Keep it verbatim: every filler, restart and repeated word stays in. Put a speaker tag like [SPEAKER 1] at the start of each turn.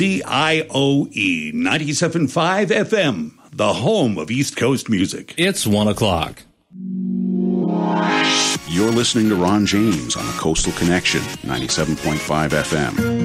[SPEAKER 1] D I O E ninety-seven point five F M, the home of East Coast music.
[SPEAKER 2] It's one o'clock.
[SPEAKER 3] You're listening to Ron James on the Coastal Connection, ninety-seven point five F M.